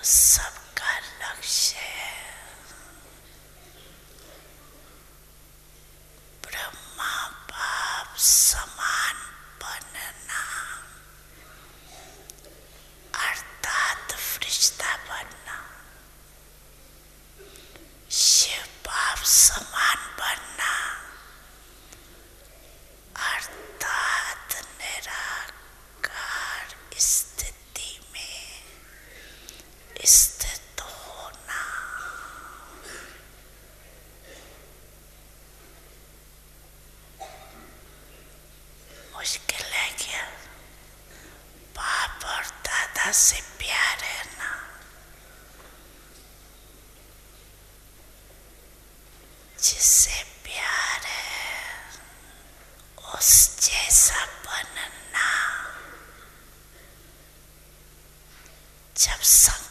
सबका लक्ष्य है ब्रह्मा बाप समान बनना, अर्थात फरिश्ता बनना। शिव बाप समान बनना, अर्थात निराकार स्थिति में स्थित होना। मुश्किल है क्या? बाप और दादा से प्यार है ना, जिससे प्यार है उस जैसा बनना। जब